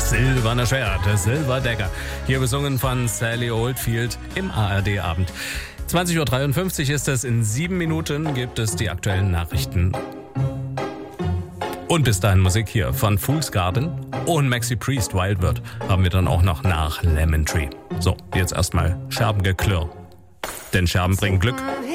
Silberner Schwert, Silverdagger. Hier besungen von Sally Oldfield im ARD-Abend. 20.53 Uhr ist es. In 7 Minuten gibt es die aktuellen Nachrichten. Und bis dahin Musik hier von Fool's Garden und Maxi Priest. Wild World haben wir dann auch noch nach Lemon Tree. So, jetzt erstmal Scherbengeklirr. Denn Scherben bringen Glück.